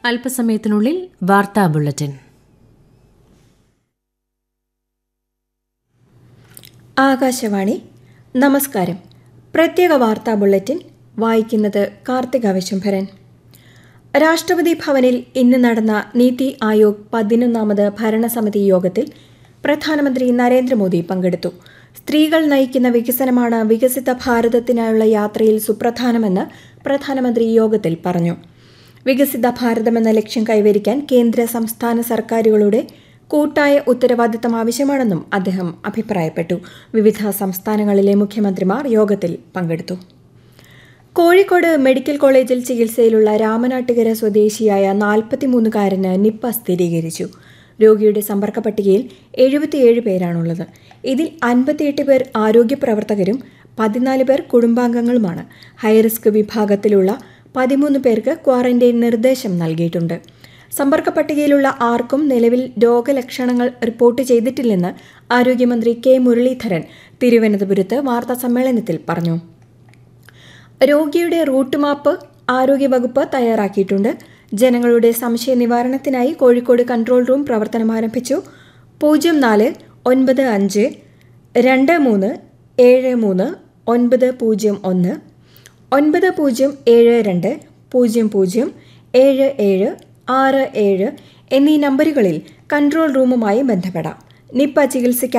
അല്പസമയത്തിനുള്ളിൽ വാർത്താ ബുള്ളറ്റിൻ. ആകാശവാണി. നമസ്കാരം. പ്രത്യേക വാർത്താ ബുള്ളറ്റിൻ വായിക്കുന്നത് കാർത്തിക വിശംഭരൻ. രാഷ്ട്രപതി ഭവനിൽ ഇന്ന് നടന്ന നീതി ആയോഗ് 11ാമത് ഭരണസമിതി യോഗത്തിൽ പ്രധാനമന്ത്രി നരേന്ദ്രമോദി പങ്കെടുത്തു. സ്ത്രീകൾ നയിക്കുന്ന വികസനമാണ് വികസിത ഭാരതത്തിനായുള്ള യാത്രയിൽ സുപ്രധാനമെന്ന് പ്രധാനമന്ത്രി യോഗത്തിൽ പറഞ്ഞു. വികസിത ഭാരതമെന്ന ലക്ഷ്യം കൈവരിക്കാൻ കേന്ദ്ര സംസ്ഥാന സർക്കാരുകളുടെ കൂട്ടായ ഉത്തരവാദിത്തം ആവശ്യമാണെന്നും അദ്ദേഹം അഭിപ്രായപ്പെട്ടു. വിവിധ സംസ്ഥാനങ്ങളിലെ മുഖ്യമന്ത്രിമാർ യോഗത്തിൽ പങ്കെടുത്തു. കോഴിക്കോട് മെഡിക്കൽ കോളേജിൽ ചികിത്സയിലുള്ള രാമനാട്ടുകര സ്വദേശിയായ 43-കാരന് നിപ്പ സ്ഥിരീകരിച്ചു. രോഗിയുടെ സമ്പർക്ക പട്ടികയിൽ 77 പേരാണുള്ളത്. ഇതിൽ 58 പേർ ആരോഗ്യ പ്രവർത്തകരും 14 പേർ കുടുംബാംഗങ്ങളുമാണ്. ഹൈറിസ്ക് വിഭാഗത്തിലുള്ള 13 പേർക്ക് ക്വാറന്റൈൻ നിർദ്ദേശം നൽകിയിട്ടുണ്ട്. സമ്പർക്ക പട്ടികയിലുള്ള ആർക്കും നിലവിൽ രോഗലക്ഷണങ്ങൾ റിപ്പോർട്ട് ചെയ്തിട്ടില്ലെന്ന് ആരോഗ്യമന്ത്രി കെ മുരളീധരൻ തിരുവനന്തപുരത്ത് വാർത്താസമ്മേളനത്തിൽ പറഞ്ഞു. രോഗിയുടെ റൂട്ട് മാപ്പ് ആരോഗ്യവകുപ്പ് തയ്യാറാക്കിയിട്ടുണ്ട്. ജനങ്ങളുടെ സംശയ നിവാരണത്തിനായി കോഴിക്കോട് കൺട്രോൾ റൂം പ്രവർത്തനം ആരംഭിച്ചു. 04-23-23-901 9072007767 എന്നീ നമ്പറുകളിൽ കൺട്രോൾ റൂമുമായി ബന്ധപ്പെടാം. നിപ്പ ചികിത്സയ്ക്ക്